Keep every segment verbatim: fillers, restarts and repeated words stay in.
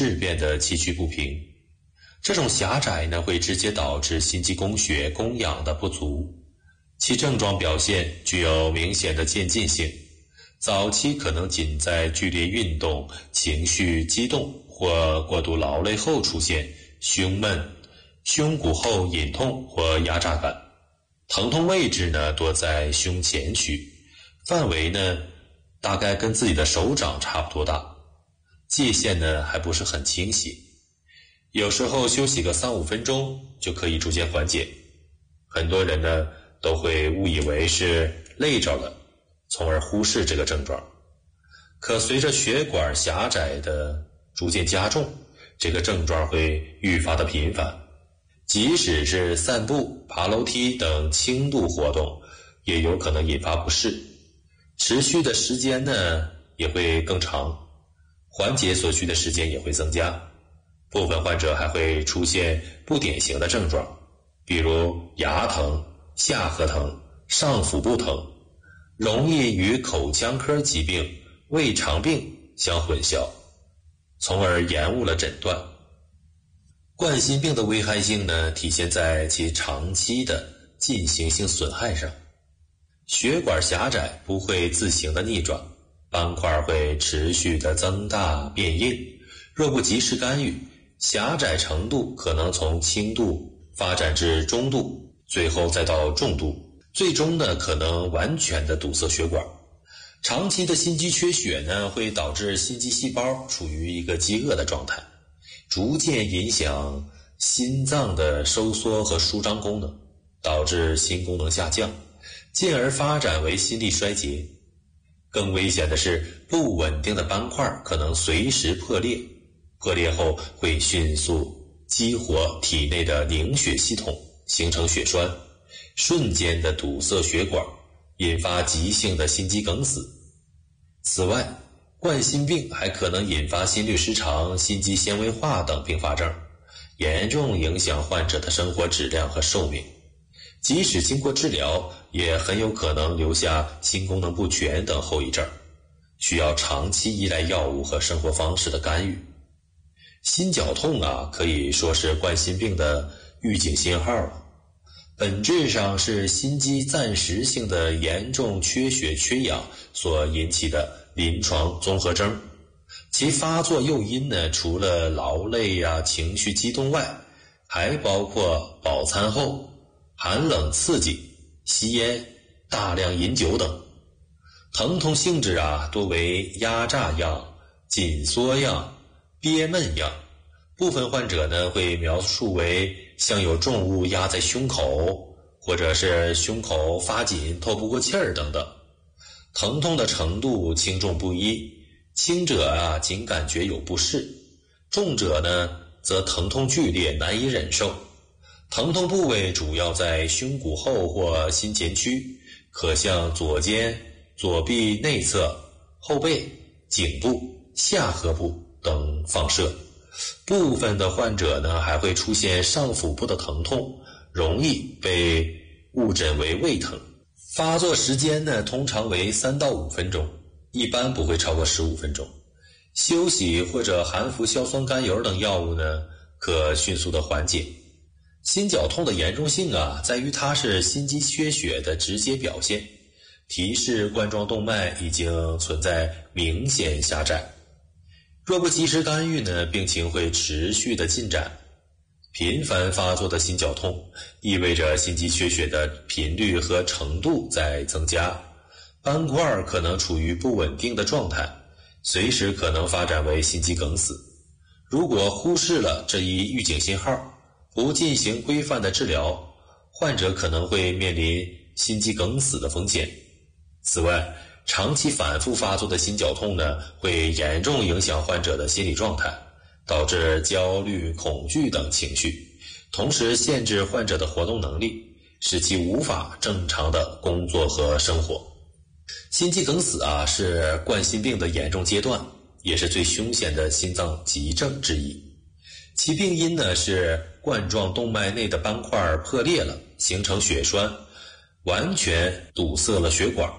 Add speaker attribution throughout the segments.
Speaker 1: 质变得崎岖不平。这种狭窄呢，会直接导致心肌供血供氧的不足，其症状表现具有明显的渐进性，早期可能仅在剧烈运动、情绪激动或过度劳累后出现胸闷、胸骨后隐痛或压榨感，疼痛位置呢多在胸前区，范围呢大概跟自己的手掌差不多大，界限呢还不是很清晰，有时候休息个三五分钟就可以逐渐缓解。很多人呢都会误以为是累着了，从而忽视这个症状。可随着血管狭窄的逐渐加重，这个症状会愈发的频繁，即使是散步、爬楼梯等轻度活动，也有可能引发不适，持续的时间呢也会更长，缓解所需的时间也会增加。部分患者还会出现不典型的症状，比如牙疼、下颌疼、上腹部疼，容易与口腔科疾病、胃肠病相混淆，从而延误了诊断。冠心病的危害性呢，体现在其长期的进行性损害上。血管狭窄不会自行的逆转，斑块会持续的增大变硬，若不及时干预，狭窄程度可能从轻度发展至中度，最后再到重度，最终呢可能完全的堵塞血管。长期的心肌缺血呢，会导致心肌细胞处于一个饥饿的状态，逐渐影响心脏的收缩和舒张功能，导致心功能下降，进而发展为心力衰竭。更危险的是，不稳定的斑块可能随时破裂，破裂后会迅速激活体内的凝血系统，形成血栓，瞬间的堵塞血管，引发急性的心肌梗死。此外，冠心病还可能引发心律失常、心肌纤维化等并发症，严重影响患者的生活质量和寿命。即使经过治疗，也很有可能留下心功能不全等后遗症，需要长期依赖药物和生活方式的干预。心绞痛啊，可以说是冠心病的预警信号了。本质上是心肌暂时性的严重缺血缺氧所引起的临床综合征。其发作诱因呢，除了劳累啊、情绪激动外，还包括饱餐后、寒冷刺激、吸烟、大量饮酒等。疼痛性质啊，多为压榨样、紧缩样、憋闷样。部分患者呢会描述为像有重物压在胸口，或者是胸口发紧透不过气儿等等。疼痛的程度轻重不一，轻者啊仅感觉有不适，重者呢则疼痛剧烈难以忍受。疼痛部位主要在胸骨后或心前区，可向左肩、左臂内侧、后背、颈部、下颌部等放射。部分的患者呢还会出现上腹部的疼痛，容易被误诊为胃疼。发作时间呢通常为三到五分钟，一般不会超过十五分钟。休息或者含服硝酸甘油等药物呢可迅速的缓解。心绞痛的严重性啊在于它是心肌缺血的直接表现，提示冠状动脉已经存在明显狭窄。若不及时干预呢，病情会持续的进展。频繁发作的心绞痛意味着心肌缺血的频率和程度在增加，斑块可能处于不稳定的状态，随时可能发展为心肌梗死。如果忽视了这一预警信号，不进行规范的治疗，患者可能会面临心肌梗死的风险。此外，长期反复发作的心绞痛呢，会严重影响患者的心理状态，导致焦虑、恐惧等情绪，同时限制患者的活动能力，使其无法正常的工作和生活。心肌梗死啊，是冠心病的严重阶段，也是最凶险的心脏急症之一。其病因呢是冠状动脉内的斑块破裂了，形成血栓，完全堵塞了血管，导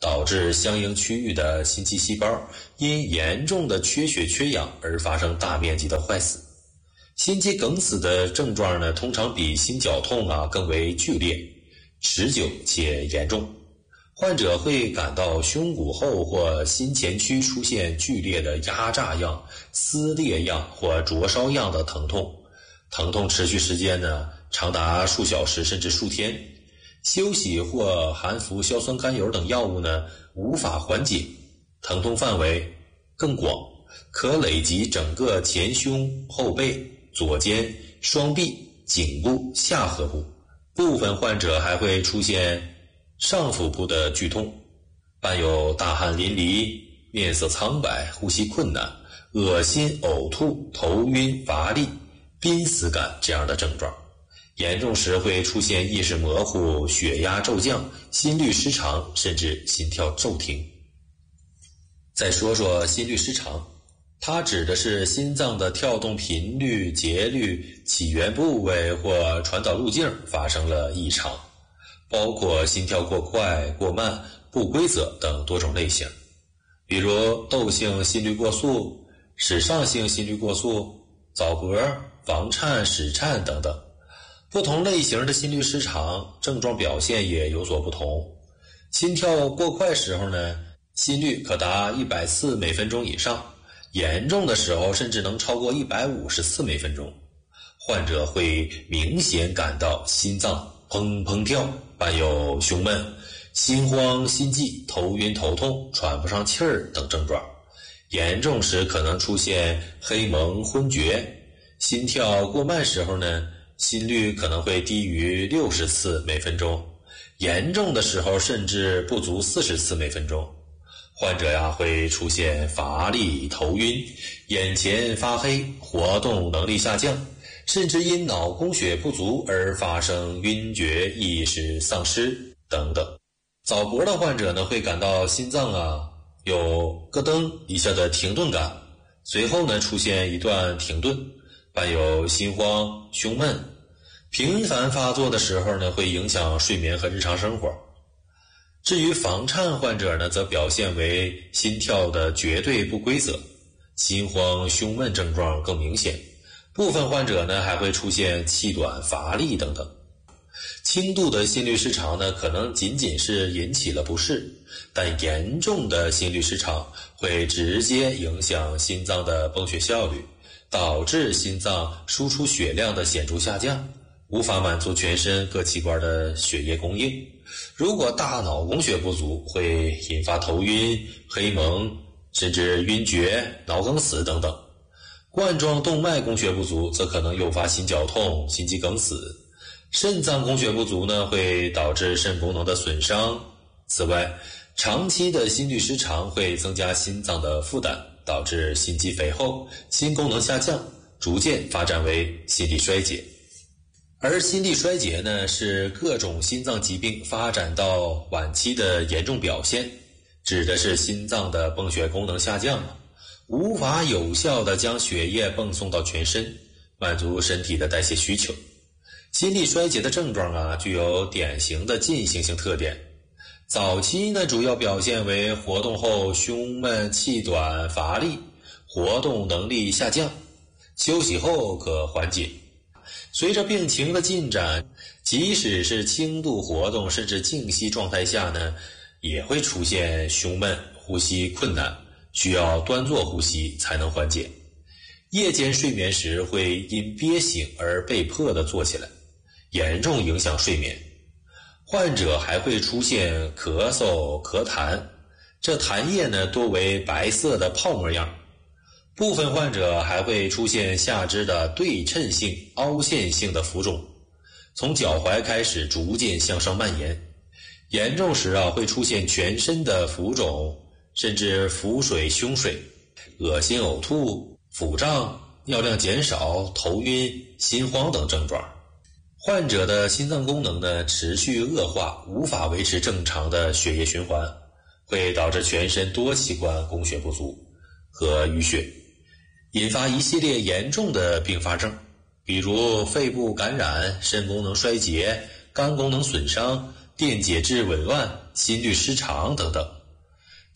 Speaker 1: 导致相应区域的心肌细胞因严重的缺血缺氧而发生大面积的坏死。心肌梗死的症状呢，通常比心绞痛啊更为剧烈、持久且严重。患者会感到胸骨后或心前区出现剧烈的压榨样、撕裂样或灼烧样的疼痛，疼痛持续时间呢长达数小时甚至数天。休息或含服硝酸甘油等药物呢无法缓解，疼痛范围更广，可累及整个前胸、后背、左肩、双臂、颈部、下颌部。部分患者还会出现上腹部的剧痛，伴有大汗淋漓、面色苍白、呼吸困难、恶心、呕吐、头晕、乏力、濒死感这样的症状。严重时会出现意识模糊、血压骤降、心律失常，甚至心跳骤停。再说说心律失常，它指的是心脏的跳动频率、节律、起源部位或传导路径发生了异常，包括心跳过快、过慢、不规则等多种类型，比如窦性心律过速、室上性心律过速、早搏、房颤、室颤等等。不同类型的心律失常症状表现也有所不同。心跳过快时候呢，心率可达一百次每分钟以上，严重的时候甚至能超过一百五十次每分钟。患者会明显感到心脏砰砰跳，伴有胸闷、心慌、心悸、头晕头痛、喘不上气儿等症状。严重时可能出现黑蒙、昏厥。心跳过慢时候呢，心率可能会低于六十次每分钟，严重的时候甚至不足四十次每分钟。患者呀会出现乏力、头晕、眼前发黑、活动能力下降，甚至因脑供血不足而发生晕厥、意识丧失等等。早搏的患者呢会感到心脏啊有咯噔一下的停顿感，随后呢出现一段停顿，伴有心慌、胸闷。频繁发作的时候呢，会影响睡眠和日常生活。至于房颤患者呢，则表现为心跳的绝对不规则，心慌、胸闷症状更明显。部分患者呢，还会出现气短、乏力等等。轻度的心律失常呢，可能仅仅是引起了不适，但严重的心律失常会直接影响心脏的泵血效率，导致心脏输出血量的显著下降，无法满足全身各器官的血液供应。如果大脑供血不足，会引发头晕、黑蒙，甚至晕厥、脑梗死等等。冠状动脉供血不足则可能诱发心绞痛、心肌梗死。肾脏供血不足呢，会导致肾功能的损伤。此外，长期的心律失常会增加心脏的负担，导致心肌肥厚、心功能下降，逐渐发展为心力衰竭。而心力衰竭呢，是各种心脏疾病发展到晚期的严重表现，指的是心脏的泵血功能下降了，无法有效地将血液泵送到全身，满足身体的代谢需求。心力衰竭的症状啊，具有典型的进行性特点。早期呢，主要表现为活动后胸闷、气短、乏力，活动能力下降，休息后可缓解。随着病情的进展，即使是轻度活动甚至静息状态下呢，也会出现胸闷、呼吸困难，需要端坐呼吸才能缓解。夜间睡眠时会因憋醒而被迫地坐起来，严重影响睡眠。患者还会出现咳嗽、咳痰，这痰液呢多为白色的泡沫样。部分患者还会出现下肢的对称性、凹陷性的浮肿，从脚踝开始逐渐向上蔓延。严重时啊，会出现全身的浮肿，甚至腹水、胸水、恶心、呕吐、腹胀、尿量减少、头晕、心慌等症状。患者的心脏功能呢持续恶化，无法维持正常的血液循环，会导致全身多器官供血不足和淤血，引发一系列严重的并发症，比如肺部感染、肾功能衰竭、肝功能损伤、电解质紊乱、心律失常等等。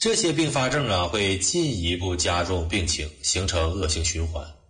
Speaker 1: 这些并发症啊会进一步加重病情，形成恶性循环。